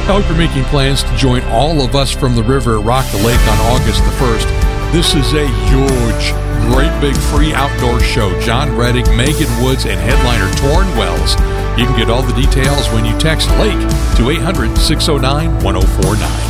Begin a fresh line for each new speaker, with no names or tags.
I hope you're making plans to join all of us from the river at Rock the Lake on August the 1st. This is a huge, great big free outdoor show. John Reddick, Megan Woods, and headliner Torrin Wells. You can get all the details when you text LAKE to 800-609-1049.